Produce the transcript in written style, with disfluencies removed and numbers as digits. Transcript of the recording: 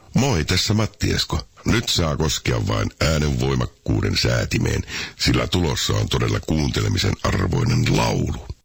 Moi, tässä Matti Esko. Nyt saa koskea vain äänen voimakkuuden säätimeen, sillä tulossa on todella kuuntelemisen arvoinen laulu.